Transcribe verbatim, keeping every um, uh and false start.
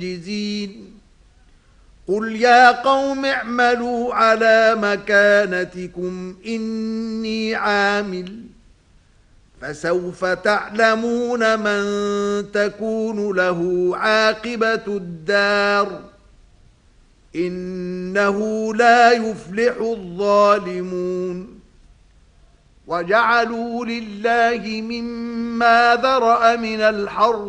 معجزين قل يا قوم اعملوا على مكانتكم إني عامل فسوف تعلمون من تكون له عاقبة الدار إنه لا يفلح الظالمون وجعلوا لله مما ذرأ من الحرث